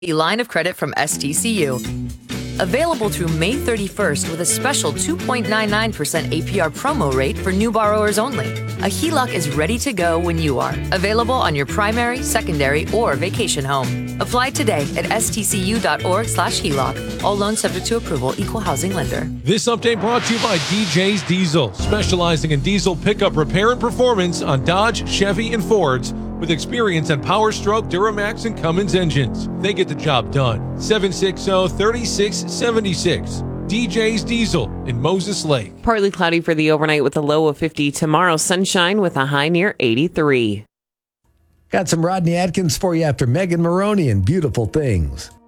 line of credit from SDCU. Available through May 31st with a special 2.99% APR promo rate for new borrowers only. A HELOC is ready to go when you are. Available on your primary, secondary, or vacation home. Apply today at stcu.org/HELOC. All loans subject to approval. Equal housing lender. This update brought to you by DJ's Diesel, specializing in diesel pickup repair and performance on Dodge, Chevy, and Fords, with experience on Power Stroke, Duramax, and Cummins engines. They get the job done. 760-3676. DJ's Diesel in Moses Lake. Partly cloudy for the overnight with a low of 50. Tomorrow, sunshine with a high near 83. Got some Rodney Atkins for you after Megan Maroney and Beautiful Things.